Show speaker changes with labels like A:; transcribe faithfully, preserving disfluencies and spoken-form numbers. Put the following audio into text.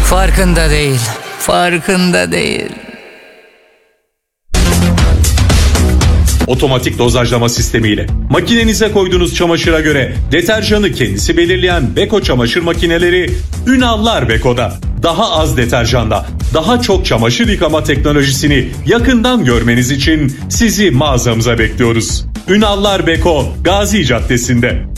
A: Farkında değil, farkında değil.
B: Otomatik dozajlama sistemiyle makinenize koyduğunuz çamaşıra göre deterjanı kendisi belirleyen Beko çamaşır makineleri Ünallar Beko'da. Daha az deterjanda daha çok çamaşır yıkama teknolojisini yakından görmeniz için sizi mağazamıza bekliyoruz. Ünallar Beko, Gazi Caddesi'nde.